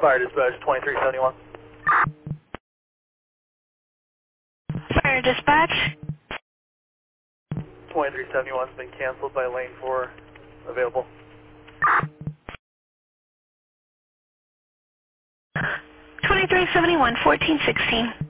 Fire dispatch 2371. Fire dispatch. 2371 has been canceled by lane 4 available. 2371, 1416.